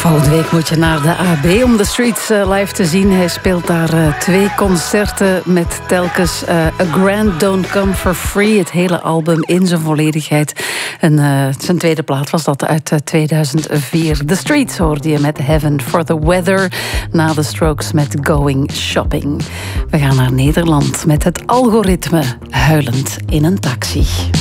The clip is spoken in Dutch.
Volgende week moet je naar de AB om The Streets live te zien. Hij speelt daar 2 concerten met telkens A Grand Don't Come For Free. Het hele album in zijn volledigheid. En zijn tweede plaat was dat uit 2004. The Streets hoorde je met Heaven for the Weather. Na The Strokes met Going Shopping. We gaan naar Nederland met het algoritme Huilend in een taxi.